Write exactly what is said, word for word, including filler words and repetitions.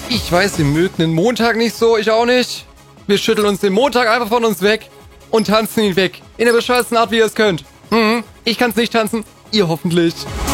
Ich weiß, Sie mögen den Montag nicht so, ich auch nicht. Wir schütteln uns den Montag einfach von uns weg und tanzen ihn weg. In der bescheuertsten Art, wie ihr es könnt. Mhm. Ich kann's nicht tanzen, ihr hoffentlich.